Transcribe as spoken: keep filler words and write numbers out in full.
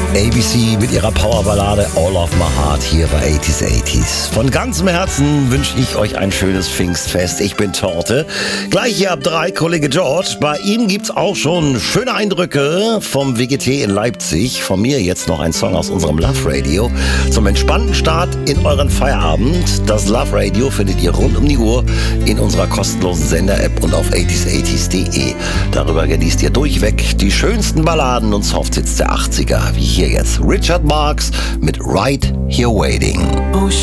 A B C mit ihrer Powerballade All of My Heart hier bei achtziger achtziger. Von ganzem Herzen wünsche ich euch ein schönes Pfingstfest. Ich bin Torte. Gleich hier ab drei Kollege George. Bei ihm gibt's auch schon schöne Eindrücke vom W G T in Leipzig. Von mir jetzt noch ein Song aus unserem Love Radio zum entspannten Start in euren Feierabend. Das Love Radio findet ihr rund um die Uhr in unserer kostenlosen Sender-App und auf achtziger achtziger punkt de. Darüber genießt ihr durchweg die schönsten Balladen und Softhits der achtziger, wie hier jetzt Richard Marx mit Right Here Waiting.